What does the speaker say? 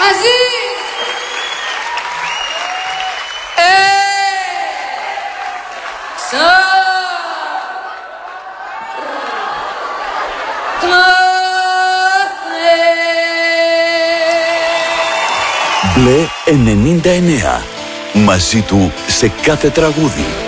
Μαζί! Μπλε 99. Μαζί του σε κάθε τραγούδι.